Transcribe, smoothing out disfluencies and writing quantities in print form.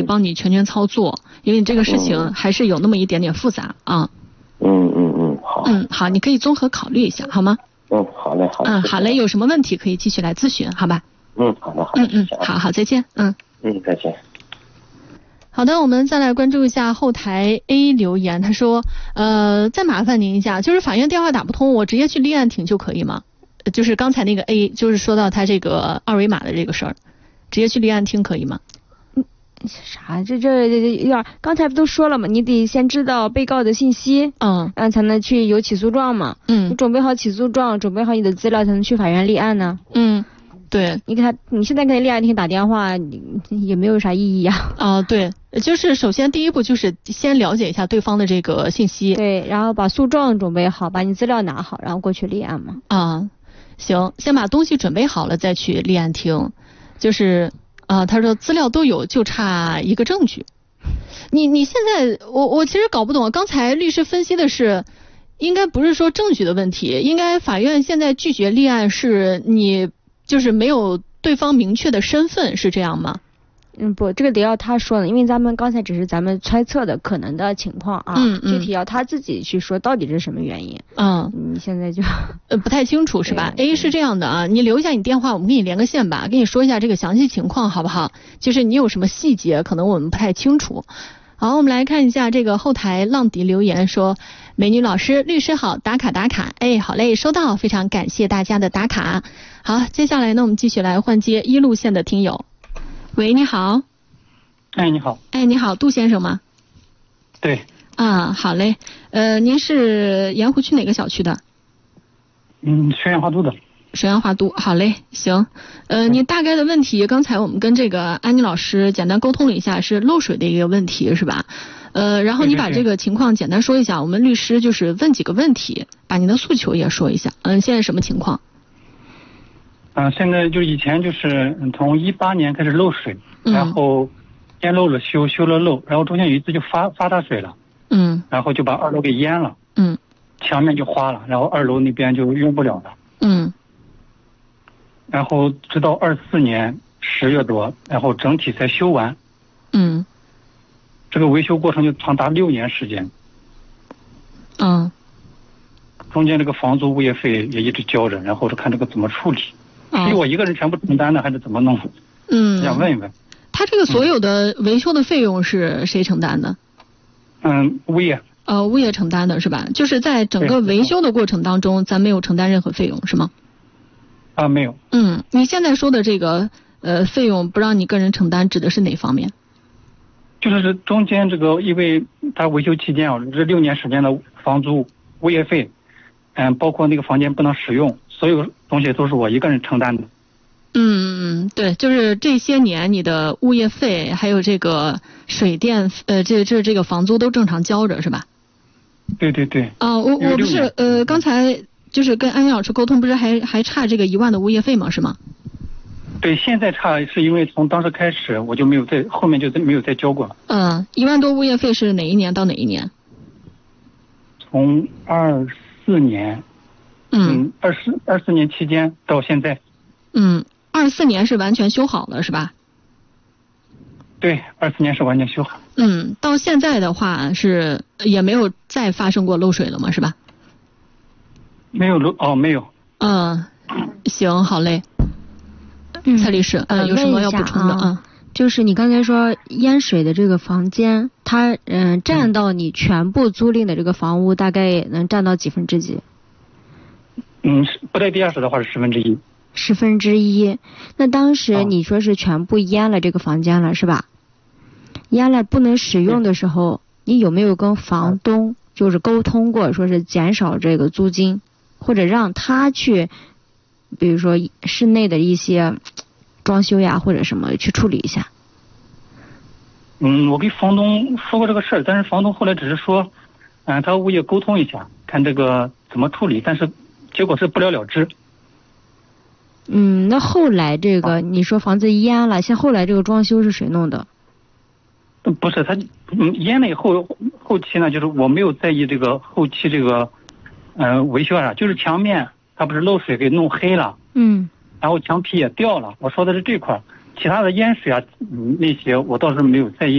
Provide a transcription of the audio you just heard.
帮你全权操作，因为你这个事情还是有那么一点点复杂啊。 好。 好，你可以综合考虑一下，好吗？ 好嘞，好嘞。 好嘞，有什么问题可以继续来咨询，好吧？ 好的，好的。 好，再见。 再见。 好的，我们再来关注一下后台 A 留言，他说，再麻烦您一下，就是法院电话打不通，我直接去立案庭就可以吗？就是刚才那个 A， 就是说到他这个二维码的这个事儿，直接去立案庭可以吗？ 啥？这有点，刚才不都说了吗？你得先知道被告的信息，才能去有起诉状嘛。你准备好起诉状，准备好你的资料，才能去法院立案呢。 对， 你现在给立案庭打电话也没有啥意义呀。 对，就是首先第一步就是先了解一下对方的这个信息， 对，然后把诉状准备好，把你资料拿好，然后过去立案嘛。 行，先把东西准备好了再去立案庭。就是他说资料都有，就差一个证据。你现在我其实搞不懂，刚才律师分析的是应该不是说证据的问题，应该法院现在拒绝立案是你就是没有对方明确的身份，是这样吗？ 不，这个得要他说呢，因为咱们刚才只是咱们猜测的可能的情况啊，具体要他自己去说到底是什么原因。你现在就不太清楚是吧？A 是这样的啊，你留一下你电话，我们给你连个线吧，跟你说一下这个详细情况好不好？就是你有什么细节可能我们不太清楚。好，我们来看一下这个后台浪迪留言说，美女老师律师好，打卡。好嘞，收到，非常感谢大家的打卡。好，接下来呢我们继续来换接一路线的听友。喂，你好。 你好。 你好，杜先生吗？ 对。 好嘞。您是盐湖区哪个小区的？ 水源华都的。 水源华都，好嘞，行。你大概的问题，刚才我们跟这个安妮老师简单沟通了一下，是漏水的一个问题，是吧？然后你把这个情况简单说一下，我们律师就是问几个问题，把您的诉求也说一下。现在什么情况？ 现在就以前就是从18年开始漏水，然后先漏了修了漏，然后中间有一次就发大水了，然后就把2楼给淹了，墙面就花了，然后2楼那边就用不了了，然后直到24年10月多，然后整体才修完，这个维修过程就长达6年时间，中间这个房租物业费也一直交着，然后是看这个怎么处理。是我一个人全部承担的还是怎么弄？想问一问。 他这个所有的维修的费用是谁承担的？ 物业。 物业承担的是吧？就是在整个维修的过程当中，咱没有承担任何费用是吗？ 没有。 你现在说的这个费用不让你个人承担，指的是哪方面？ 就是中间这个，因为他维修期间这6年时间的房租、物业费，包括那个房间不能使用。所有东西都是我一个人承担的。 对，就是这些年你的物业费还有这个水电这个房租都正常交着是吧？ 对。 我不是刚才就是跟安妮老师沟通，不是还差这个1万的物业费吗？是吗？ 对，现在差是因为从当时开始我就没有后面就没有再交过了。 1万多物业费是哪一年到哪一年？ 从24年。24年期间到现在。 24年是完全修好了是吧？ 对，24年是完全修好。 到现在的话是也没有再发生过漏水了吗？是吧？ 没有没有。 行，好嘞。蔡律师，有什么要补充的？ 就是你刚才说淹水的这个房间，它占到你全部租赁的这个房屋，大概能占到几分之几？ 不带地下室的话是1/10。 1/10。那当时你说是全部淹了这个房间了是吧？淹了不能使用的时候，你有没有跟房东就是沟通过，说是减少这个租金，或者让他去比如说室内的一些装修呀或者什么去处理一下？ 我跟房东说过这个事儿，但是房东后来只是说他物业沟通一下看这个怎么处理，但是结果是不了了之。 那后来这个你说房子淹了，像后来这个装修是谁弄的？ 不是他淹了以后期呢，就是我没有在意这个后期这个维修啊，就是墙面它不是漏水给弄黑了，然后墙皮也掉了，我说的是这块，其他的淹水啊那些我倒是没有在意。